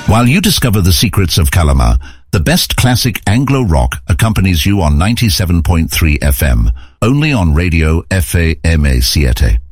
While you discover the secrets of Kalama, the best classic Anglo rock accompanies you on 97.3 FM, only on Radio FAMA 7.